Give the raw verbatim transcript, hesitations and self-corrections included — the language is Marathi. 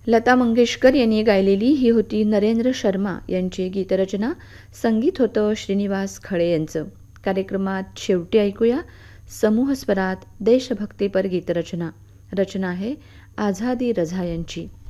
लता मंगेशकर यांनी गायलेली ही होती नरेंद्र शर्मा यांची गीतरचना. संगीत होतं श्रीनिवास खळे यांचं. कार्यक्रमात शेवटी ऐकूया समूह स्वरात देशभक्तीपर गीतरचना. रचना आहे आझादी रझा यांची.